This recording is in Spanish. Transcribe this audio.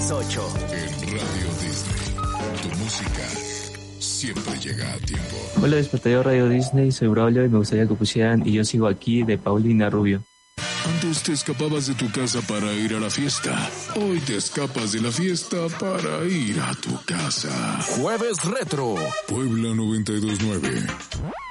8. En Radio Disney, tu música siempre llega a tiempo. Hola, despertador Radio Disney, soy Braulio y me gustaría que pusieran Y yo sigo aquí de Paulina Rubio. Antes te escapabas de tu casa para ir a la fiesta. Hoy te escapas de la fiesta para ir a tu casa. Jueves Retro. Puebla 92.9.